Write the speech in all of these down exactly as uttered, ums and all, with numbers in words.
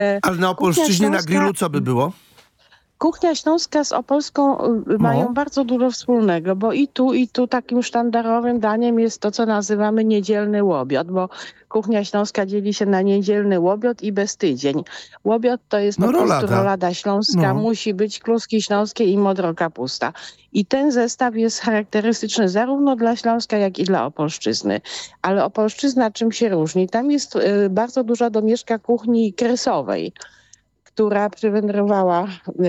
Ale na Kuchnia Opolszczyźnie na śląska, grillu co by było? kuchnia śląska z opolską y, mają No. bardzo dużo wspólnego, bo i tu, i tu takim sztandarowym daniem jest to, co nazywamy niedzielny łobiot, bo kuchnia śląska dzieli się na niedzielny łobiot i beztydzień. Łobiot to jest No po prostu rolada. rolada śląska, No. musi być kluski śląskie i modro kapusta. I ten zestaw jest charakterystyczny zarówno dla Śląska, jak i dla Opolszczyzny. Ale Opolszczyzna czym się różni? Tam jest y, bardzo duża domieszka kuchni kresowej, która przywędrowała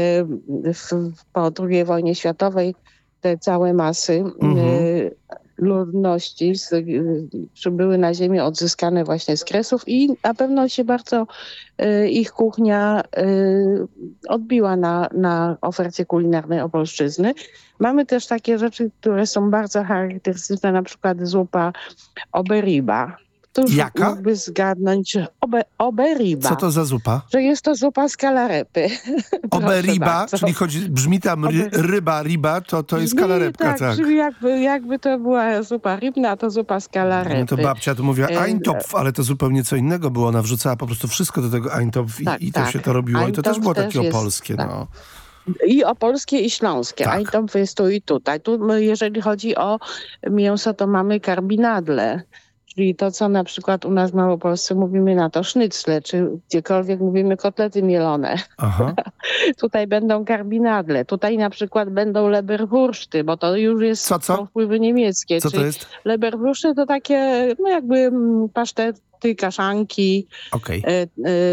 y, w, po drugiej wojnie światowej. Te całe masy Mhm. y, ludności z, y, przybyły na ziemię odzyskane właśnie z Kresów i na pewno się bardzo y, ich kuchnia y, odbiła na, na ofercie kulinarnej Opolszczyzny. Mamy też takie rzeczy, które są bardzo charakterystyczne, na przykład zupa oberiba. Któż Jaka? mógłby zgadnąć obe, oberiba? Co to za zupa? Że jest to zupa z kalarepy. Proszę Oberiba, bardzo. czyli chodzi, brzmi tam ry, Obe- ryba, riba, to, to jest Brzmi kalarepka, tak, tak. brzmi jakby, jakby to była zupa rybna, a to zupa z kalarepy. No to babcia tu mówiła E, Eintopf, ale to zupełnie co innego było. Ona wrzucała po prostu wszystko do tego Eintopf i, Tak, i to tak. się to robiło. I to też Eintopf było też takie jest, opolskie. tak. No. I opolskie, i śląskie. Tak. A i to jest tu i tutaj. Tu, my, jeżeli chodzi o mięso, to mamy karbinadle. Czyli to, co na przykład u nas w Małopolsce mówimy na to sznycle, czy gdziekolwiek mówimy kotlety mielone. Aha. Tutaj będą karbinadle, tutaj na przykład będą leberwurszty, bo to już jest Co, co? są wpływy niemieckie. Co to Czyli jest? leberwurszty to takie, no jakby mm, pasztety, kaszanki, Okej. e, e,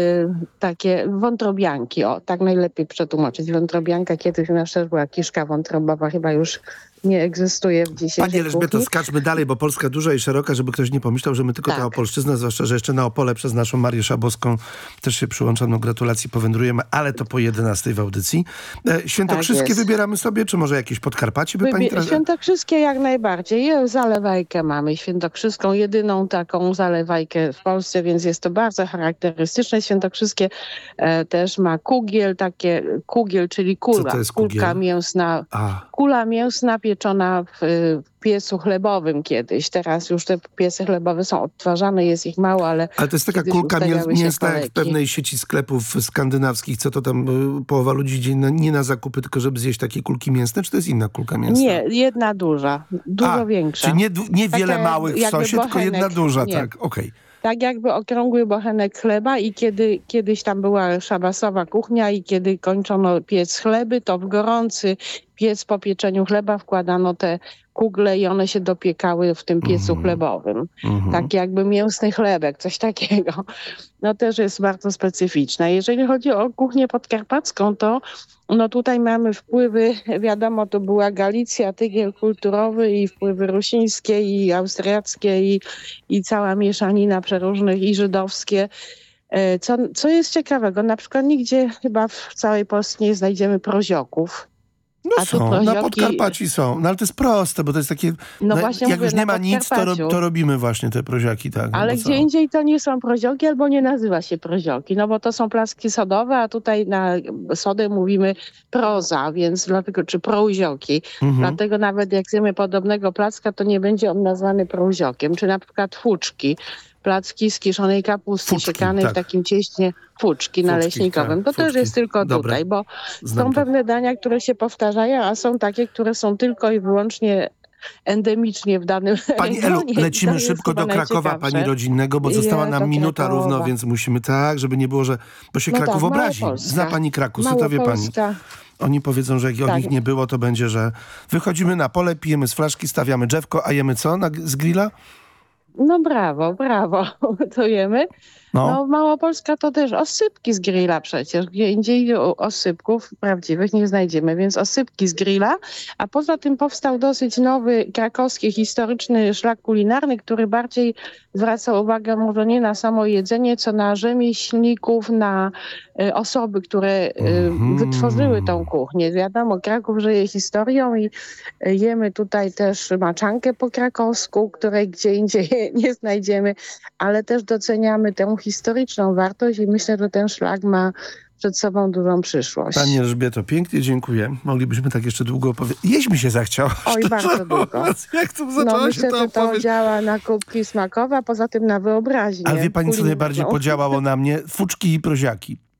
takie wątrobianki. O, tak najlepiej przetłumaczyć. Wątrobianka kiedyś u nas też była kiszka wątrobowa, chyba już nie egzystuje w dzisiejszej Pani Elżbieto, kuchni. skaczmy dalej, bo Polska duża i szeroka, żeby ktoś nie pomyślał, że my tylko ta Tak. Opolszczyzna, zwłaszcza, że jeszcze na Opole przez naszą Marię Szabowską też się przyłączamy. Gratulacji, powędrujemy, ale to po jedenastej w audycji. E, Świętokrzyskie jest. wybieramy sobie, czy może jakieś Podkarpacie by pani Wybie- teraz... Świętokrzyskie jak najbardziej. Je- Zalewajkę mamy świętokrzyską, jedyną taką zalewajkę w Polsce, więc jest to bardzo charakterystyczne. Świętokrzyskie e, też ma kugiel, takie kugiel, czyli kula, to jest kulka kugiel? mięsna, A, kula mięsna pieczona w, w piecu chlebowym kiedyś. Teraz już te piece chlebowe są odtwarzane, jest ich mało, ale ale to jest taka kiedyś kulka mię- ustawiały się mięsna jak w kolejki. pewnej sieci sklepów skandynawskich, co to tam y, połowa ludzi idzie na, nie na zakupy, tylko żeby zjeść takie kulki mięsne, czy to jest inna kulka mięsna? Nie, jedna duża, dużo A, większa. czyli nie, du- nie wiele Taka małych w jakby sosie, tylko jedna bochenek. duża, Nie. tak, okej. Tak jakby okrągły bochenek chleba i kiedy kiedyś tam była szabasowa kuchnia i kiedy kończono piec chleby, to w gorący piec po pieczeniu chleba wkładano te kugle i one się dopiekały w tym piecu Mhm. chlebowym. Mhm. Tak jakby mięsny chlebek, coś takiego. No też jest bardzo specyficzna. Jeżeli chodzi o kuchnię podkarpacką, to no tutaj mamy wpływy, wiadomo, to była Galicja, tygiel kulturowy i wpływy rusińskie i austriackie i, i cała mieszanina przeróżnych i żydowskie. E, Co, co jest ciekawego, na przykład nigdzie chyba w całej Polsce nie znajdziemy prozioków. No A tu są, na prozioki- Podkarpaci są. No ale to jest proste, bo to jest takie... No właśnie jak mówię, już nie na ma nic, to, ro, Podkarpaciu. to robimy właśnie te proziaki, tak. Ale no bo gdzie co? indziej to nie są prozioki albo nie nazywa się prozioki, no bo to są placki sodowe, a tutaj na sodę mówimy proza, więc dlatego, czy prouzioki. Mhm. Dlatego nawet jak zjemy podobnego placka, to nie będzie on nazwany prouziokiem. Czy na przykład fuczki, placki z kiszonej kapusty, Fuczki, siekanej tak. w takim cieście, fuczki naleśnikowym. tak, To też fuczki. jest tylko Dobre. tutaj, bo Znam są to. pewne dania, które się powtarzają, a są takie, które są tylko i wyłącznie endemicznie w danym Pani Elu, regionie. To lecimy jest szybko chyba do Krakowa, najciekawsze. pani rodzinnego, bo Je, została nam do minuta Krakowa. równo, więc musimy tak, żeby nie było, że... Bo się No Kraków tak, obrazi. Małopolska. Zna pani Kraków, to wie pani. Małopolska. Oni powiedzą, że jak o Tak. nich nie było, to będzie, że wychodzimy na pole, pijemy z flaszki, stawiamy drzewko, a jemy co na, z grilla? No brawo, brawo, to jemy. No. No Małopolska to też osypki z grilla przecież. Gdzie indziej o- osypków prawdziwych nie znajdziemy, więc osypki z grilla. A poza tym powstał dosyć nowy krakowski historyczny szlak kulinarny, który bardziej zwraca uwagę może nie na samo jedzenie, co na rzemieślników, na e, osoby, które e, Mhm. wytworzyły tą kuchnię. Wiadomo, Kraków żyje historią i e, jemy tutaj też maczankę po krakowsku, której gdzie indziej nie znajdziemy, ale też doceniamy tę historyczną wartość i myślę, że ten szlak ma przed sobą dużą przyszłość. Pani Elżbieto, pięknie dziękuję. Moglibyśmy tak jeszcze długo opowiedzieć. Jeść mi się zachciało. Oj, bardzo długo. Jak to zaczęła No się myślę, ta że to opowieść? działa na kubki smakowe, a poza tym na wyobraźnię. Ale wie pani, co kulinarną. najbardziej podziałało na mnie? Fuczki i proziaki.